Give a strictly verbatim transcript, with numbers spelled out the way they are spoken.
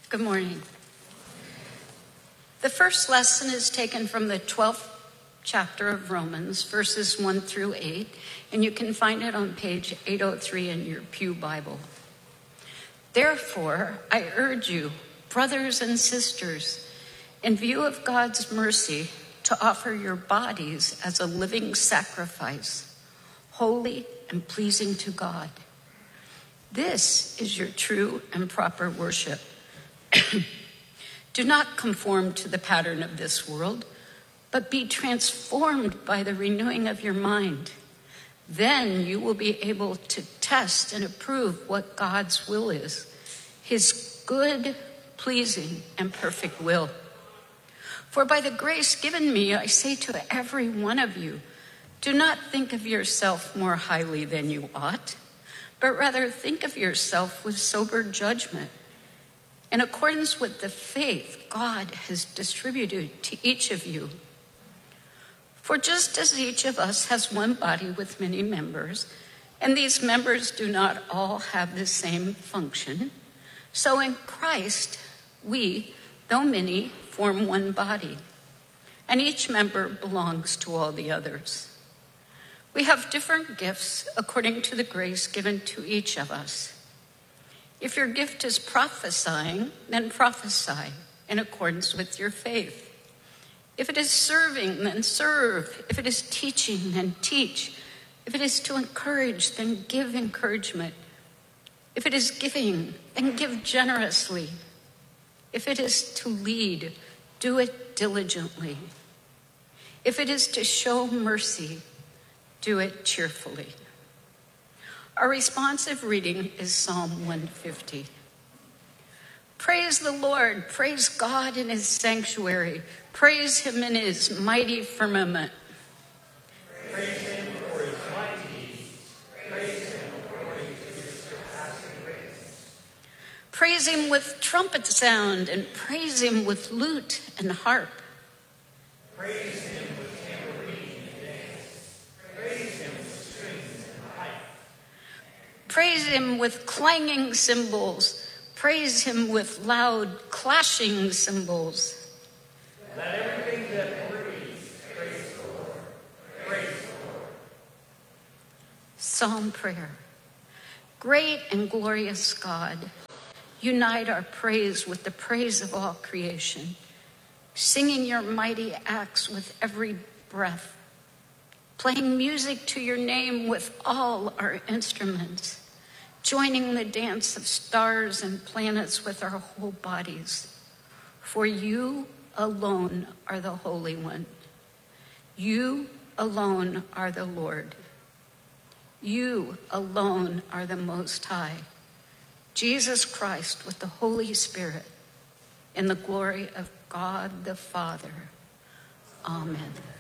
Good morning. The first lesson is taken from the twelfth chapter of Romans, verses one through eight, and you can find it on page eight oh three in your Pew Bible. Therefore, I urge you, brothers and sisters, in view of God's mercy, to offer your bodies as a living sacrifice, holy and pleasing to God. This is your true and proper worship. Do not conform to the pattern of this world, but be transformed by the renewing of your mind. Then you will be able to test and approve what God's will is, his good, pleasing, and perfect will. For by the grace given me, I say to every one of you, do not think of yourself more highly than you ought, but rather think of yourself with sober judgment, in accordance with the faith God has distributed to each of you. For just as each of us has one body with many members, and these members do not all have the same function, so in Christ we, though many, form one body, and each member belongs to all the others. We have different gifts according to the grace given to each of us. If your gift is prophesying, then prophesy in accordance with your faith. If it is serving, then serve. If it is teaching, then teach. If it is to encourage, then give encouragement. If it is giving, then give generously. If it is to lead, do it diligently. If it is to show mercy, do it cheerfully. Our responsive reading is Psalm one fifty. Praise the Lord, praise God in his sanctuary, praise him in his mighty firmament. Praise him for his mighty deeds, praise him according to his surpassing greatness. Praise him with trumpet sound, and praise him with lute and harp. Praise him with tambourine and dance, praise him with strings and pipe. Praise him with clanging cymbals. Praise him with loud clashing cymbals. Let everything that breathes praise the Lord. Praise the Lord. Psalm prayer. Great and glorious God, unite our praise with the praise of all creation, singing your mighty acts with every breath, playing music to your name with all our instruments, joining the dance of stars and planets with our whole bodies. For you alone are the Holy One. You alone are the Lord. You alone are the Most High, Jesus Christ with the Holy Spirit, in the glory of God the Father. Amen.